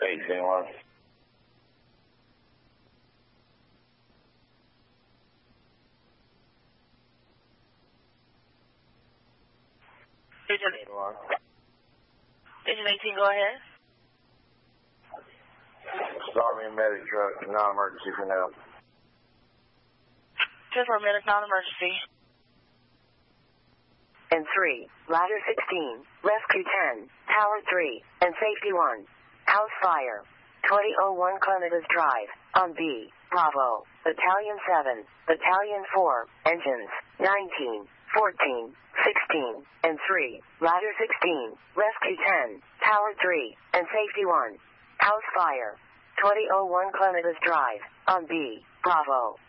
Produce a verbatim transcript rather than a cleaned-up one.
eighteen one. Agent eighteen, go ahead. Start me a medic truck, non-emergency for now. Just for a medic, non-emergency. And three, ladder sixteen, rescue ten, tower three, and safety one. House fire. twenty oh one Clematis Drive, on B, Bravo, Battalion seven, Battalion four, engines, nineteen, fourteen, sixteen, and three, ladder sixteen, rescue ten, tower three, and safety one. House fire. twenty oh one Clematis Drive, on B, Bravo.